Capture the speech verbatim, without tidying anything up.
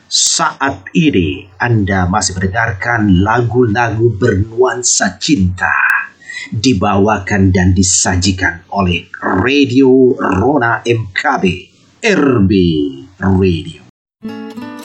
Saat ini Anda masih mendengarkan lagu-lagu bernuansa cinta dibawakan dan disajikan oleh Radio Rona M K B R B Radio.